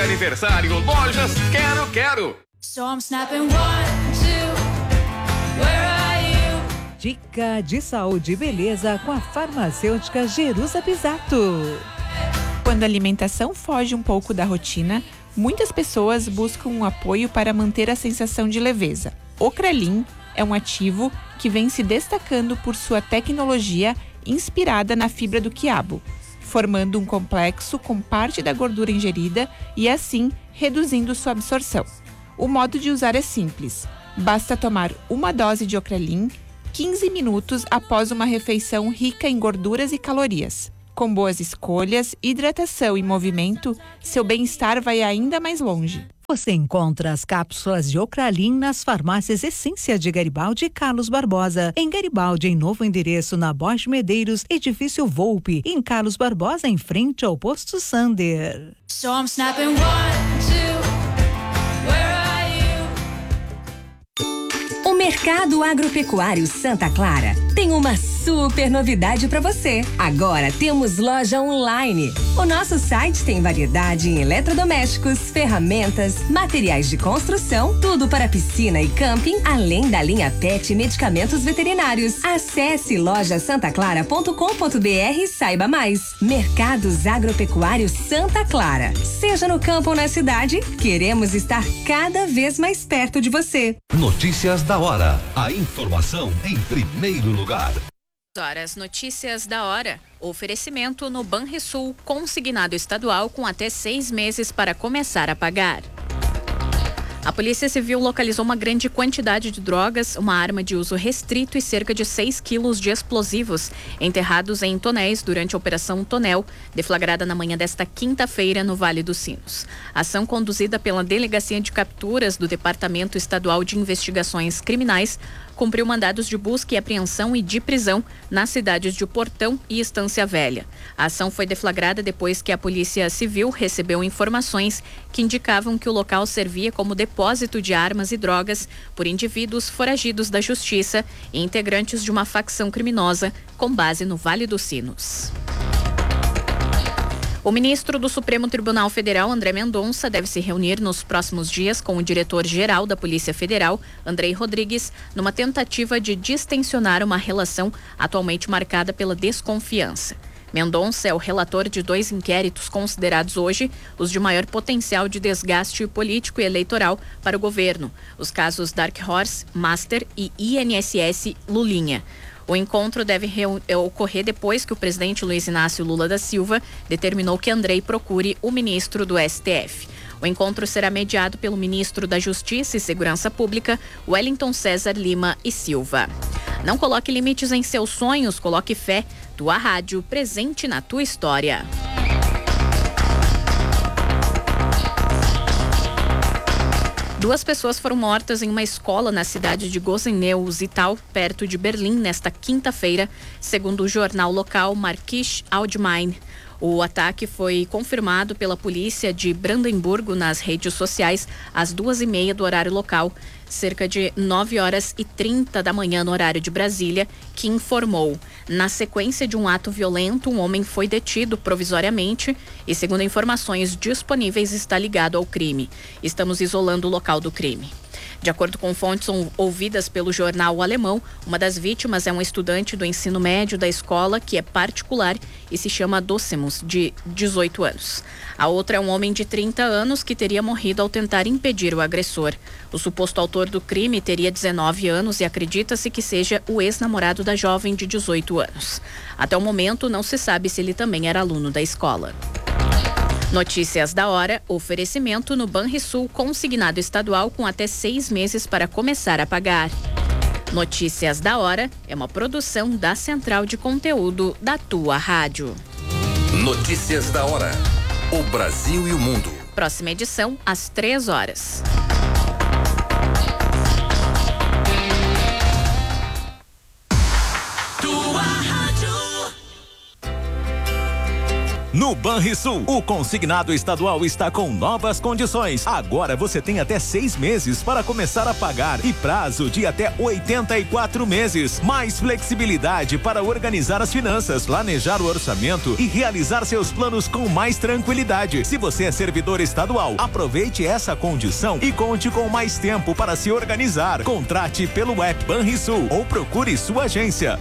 Aniversário Lojas Quero. So I'm snapping 1, 2, where are you? Dica de saúde e beleza com a farmacêutica Jerusa Pisato. Quando a alimentação foge um pouco da rotina, muitas pessoas buscam um apoio para manter a sensação de leveza. O Kralin é um ativo que vem se destacando por sua tecnologia inspirada na fibra do quiabo, formando um complexo com parte da gordura ingerida e, assim, reduzindo sua absorção. O modo de usar é simples. Basta tomar uma dose de Ocralin 15 minutos após uma refeição rica em gorduras e calorias. Com boas escolhas, hidratação e movimento, seu bem-estar vai ainda mais longe. Você encontra as cápsulas de Ocralin nas farmácias Essência de Garibaldi e Carlos Barbosa. Em Garibaldi, em novo endereço na Borges Medeiros, edifício Volpe. Em Carlos Barbosa, em frente ao posto Sander. So I'm snapping 1, 2, where are you? O Mercado Agropecuário Santa Clara tem uma super novidade para você. Agora temos loja online. O nosso site tem variedade em eletrodomésticos, ferramentas, materiais de construção, tudo para piscina e camping, além da linha PET e medicamentos veterinários. Acesse lojasantaclara.com.br e saiba mais. Mercados Agropecuários Santa Clara. Seja no campo ou na cidade, queremos estar cada vez mais perto de você. Notícias da hora. A informação em primeiro lugar. Horas, notícias da hora. Oferecimento no Banrisul, consignado estadual com até 6 meses para começar a pagar. A Polícia Civil localizou uma grande quantidade de drogas, uma arma de uso restrito e cerca de 6 quilos de explosivos enterrados em tonéis durante a Operação Tonel, deflagrada na manhã desta quinta-feira no Vale dos Sinos. Ação conduzida pela Delegacia de Capturas do Departamento Estadual de Investigações Criminais cumpriu mandados de busca e apreensão e de prisão nas cidades de Portão e Estância Velha. A ação foi deflagrada depois que a Polícia Civil recebeu informações que indicavam que o local servia como depósito de armas e drogas por indivíduos foragidos da Justiça e integrantes de uma facção criminosa com base no Vale dos Sinos. O ministro do Supremo Tribunal Federal, André Mendonça, deve se reunir nos próximos dias com o diretor-geral da Polícia Federal, Andrei Rodrigues, numa tentativa de distensionar uma relação atualmente marcada pela desconfiança. Mendonça é o relator de 2 inquéritos considerados hoje os de maior potencial de desgaste político e eleitoral para o governo, os casos Dark Horse, Master e INSS Lulinha. O encontro deve ocorrer depois que o presidente Luiz Inácio Lula da Silva determinou que Andrei procure o ministro do STF. O encontro será mediado pelo ministro da Justiça e Segurança Pública, Wellington César Lima e Silva. Não coloque limites em seus sonhos, coloque fé. Tua rádio, presente na tua história. Duas pessoas foram mortas em uma escola na cidade de Goseneu-Zital, perto de Berlim, nesta quinta-feira, segundo o jornal local Markisch Allgemeine. O ataque foi confirmado pela polícia de Brandemburgo nas redes sociais às 2h30 do horário local, cerca de 9h30 da manhã no horário de Brasília, que informou. Na sequência de um ato violento, um homem foi detido provisoriamente e, segundo informações disponíveis, está ligado ao crime. Estamos isolando o local do crime. De acordo com fontes ouvidas pelo jornal alemão, uma das vítimas é um estudante do ensino médio da escola, que é particular e se chama Dossemus, de 18 anos. A outra é um homem de 30 anos que teria morrido ao tentar impedir o agressor. O suposto autor do crime teria 19 anos e acredita-se que seja o ex-namorado da jovem de 18 anos. Até o momento, não se sabe se ele também era aluno da escola. Notícias da hora, oferecimento no Banrisul, consignado estadual com até 6 meses para começar a pagar. Notícias da hora é uma produção da Central de Conteúdo da tua rádio. Notícias da hora. O Brasil e o mundo. Próxima edição, às 3h. No Banrisul, o consignado estadual está com novas condições. Agora você tem até 6 meses para começar a pagar e prazo de até 84 meses. Mais flexibilidade para organizar as finanças, planejar o orçamento e realizar seus planos com mais tranquilidade. Se você é servidor estadual, aproveite essa condição e conte com mais tempo para se organizar. Contrate pelo app Banrisul ou procure sua agência.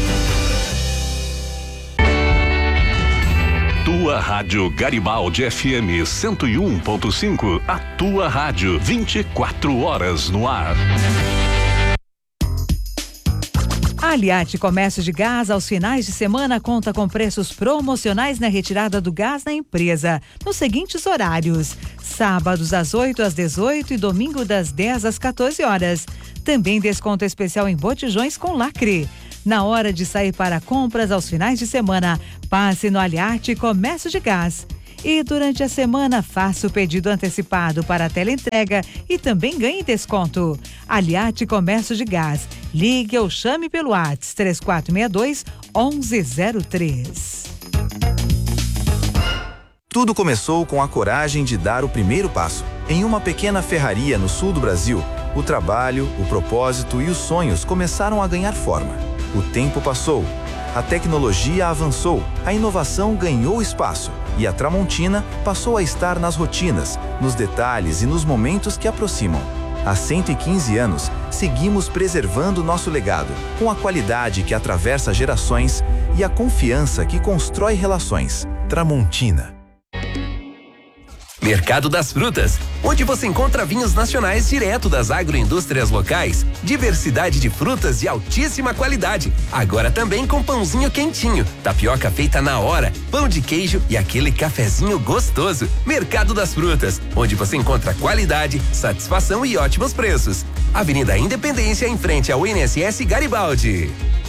Tua Rádio Garibaldi FM 101.5, a tua rádio 24 horas no ar. A Aliate Comércio de Gás, aos finais de semana, conta com preços promocionais na retirada do gás na empresa, nos seguintes horários: sábados às 8 às 18 e domingo das 10 às 14 horas. Também desconto especial em botijões com lacre. Na hora de sair para compras aos finais de semana, passe no Aliate Comércio de Gás. E durante a semana, faça o pedido antecipado para a teleentrega e também ganhe desconto. Aliate Comércio de Gás. Ligue ou chame pelo WhatsApp 3462-1103. Tudo começou com a coragem de dar o primeiro passo. Em uma pequena ferraria no sul do Brasil, o trabalho, o propósito e os sonhos começaram a ganhar forma. O tempo passou, a tecnologia avançou, a inovação ganhou espaço e a Tramontina passou a estar nas rotinas, nos detalhes e nos momentos que aproximam. Há 115 anos, seguimos preservando nosso legado, com a qualidade que atravessa gerações e a confiança que constrói relações. Tramontina. Mercado das Frutas, onde você encontra vinhos nacionais direto das agroindústrias locais, diversidade de frutas de altíssima qualidade. Agora também com pãozinho quentinho, tapioca feita na hora, pão de queijo e aquele cafezinho gostoso. Mercado das Frutas, onde você encontra qualidade, satisfação e ótimos preços. Avenida Independência, em frente ao INSS Garibaldi.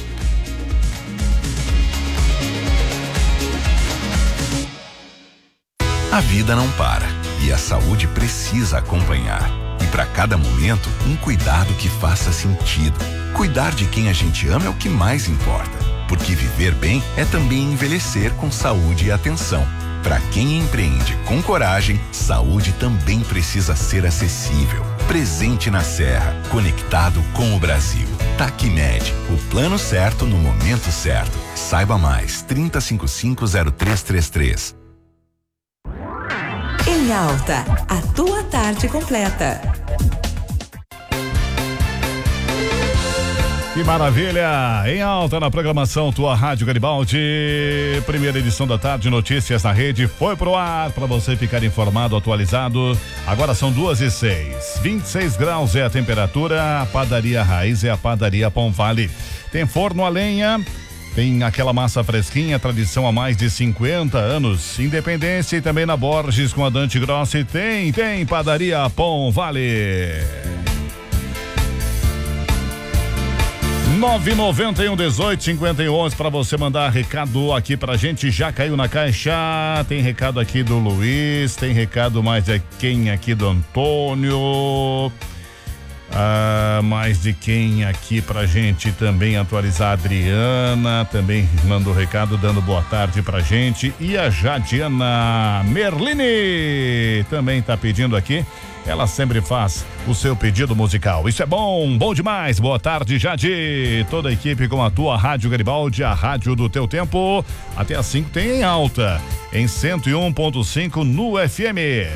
A vida não para e a saúde precisa acompanhar. E para cada momento, um cuidado que faça sentido. Cuidar de quem a gente ama é o que mais importa. Porque viver bem é também envelhecer com saúde e atenção. Para quem empreende com coragem, saúde também precisa ser acessível. Presente na Serra, conectado com o Brasil. Tacmed, o plano certo no momento certo. Saiba mais, 3055-0333. Em Alta, a tua tarde completa. Que maravilha! Em Alta na programação Tua Rádio Garibaldi. Primeira edição da tarde, notícias na rede, foi pro ar para você ficar informado, atualizado. Agora são 2:06. 26 graus é a temperatura. A padaria Raiz é a padaria Pão Vale. Tem forno a lenha. Tem aquela massa fresquinha, tradição há mais de 50 anos. Independência e também na Borges com a Dante Grossi tem padaria Pão Vale. 991185111 para você mandar recado aqui pra gente. Já caiu na caixa. Tem recado aqui do Luiz, tem recado mais de quem aqui do Antônio. Mais de quem aqui pra gente também atualizar? A Adriana também mandou recado dando boa tarde pra gente. E a Jadiana Merlini também tá pedindo aqui. Ela sempre faz o seu pedido musical. Isso é bom demais. Boa tarde, Jadi. Toda a equipe com a tua Rádio Garibaldi, a rádio do teu tempo. Até às 5 tem em Alta, em 101.5 no FM.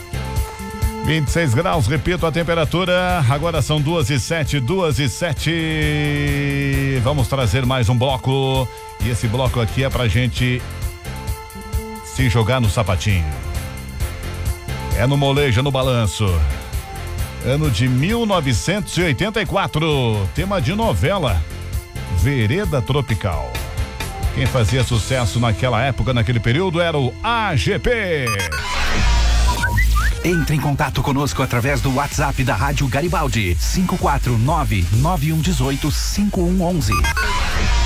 26 graus, repito a temperatura. Agora são 2:07. Vamos trazer mais um bloco. E esse bloco aqui é pra gente se jogar no sapatinho. É no molejo, no balanço. Ano de 1984. Tema de novela. Vereda Tropical. Quem fazia sucesso naquela época, naquele período, era o AGP. Entre em contato conosco através do WhatsApp da Rádio Garibaldi, 549-9118-5111.